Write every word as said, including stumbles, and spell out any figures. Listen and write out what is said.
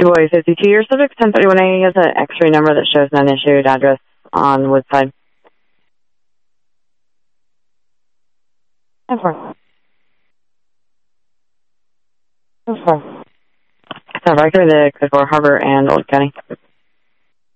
Boy fifty-two, your subject ten thirty-one A has an X-ray number that shows an unissued address on Woodside. ten four. ten four. ten four, the code for Harbor and Old County.